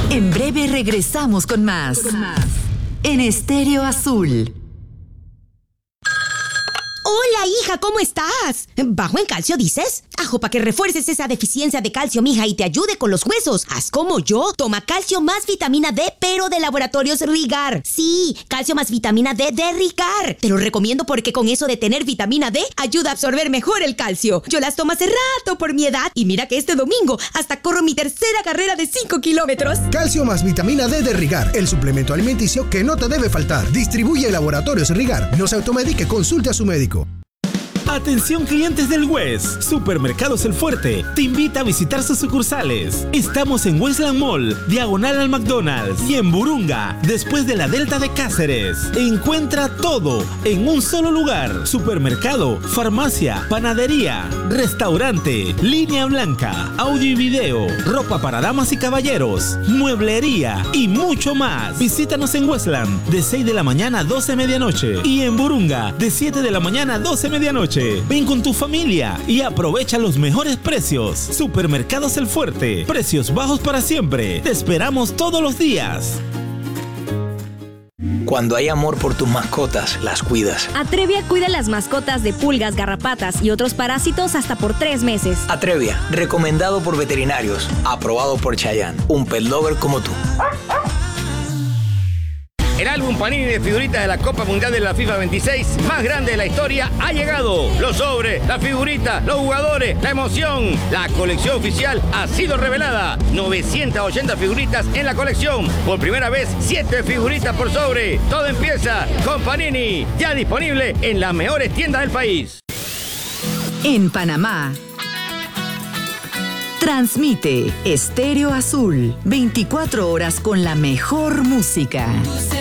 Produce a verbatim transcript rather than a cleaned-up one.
En breve regresamos con más. Con más. En Estéreo Azul. Hola, hija, ¿cómo estás? ¿Bajo en calcio, dices? Ajo, para que refuerces esa deficiencia de calcio, mija, y te ayude con los huesos. Haz como yo. Toma calcio más vitamina D, pero de Laboratorios Rigar. Sí, calcio más vitamina D de Rigar. Te lo recomiendo porque con eso de tener vitamina D, ayuda a absorber mejor el calcio. Yo las tomo hace rato por mi edad. Y mira que este domingo hasta corro mi tercera carrera de cinco kilómetros. Calcio más vitamina D de Rigar, el suplemento alimenticio que no te debe faltar. Distribuye Laboratorios Rigar. No se automedique, consulte a su médico. Atención clientes del West, Supermercados El Fuerte te invita a visitar sus sucursales. Estamos en Westland Mall, diagonal al McDonald's, y en Burunga, después de la Delta de Cáceres. Encuentra todo en un solo lugar: supermercado, farmacia, panadería, restaurante, línea blanca, audio y video, ropa para damas y caballeros, mueblería y mucho más. Visítanos en Westland de seis de la mañana a doce de medianoche y en Burunga de siete de la mañana a doce de medianoche. Ven con tu familia y aprovecha los mejores precios. Supermercados El Fuerte, precios bajos para siempre. Te esperamos todos los días. Cuando hay amor por tus mascotas, las cuidas. Atrevia cuida las mascotas de pulgas, garrapatas y otros parásitos hasta por tres meses. Atrevia, recomendado por veterinarios, aprobado por Chayanne, un pet lover como tú. El álbum Panini de figuritas de la Copa Mundial de la FIFA veintiséis, más grande de la historia, ha llegado. Los sobres, las figuritas, los jugadores, la emoción. La colección oficial ha sido revelada. novecientas ochenta figuritas en la colección. Por primera vez, siete figuritas por sobre. Todo empieza con Panini. Ya disponible en las mejores tiendas del país. En Panamá. Transmite Estéreo Azul, veinticuatro horas con la mejor música.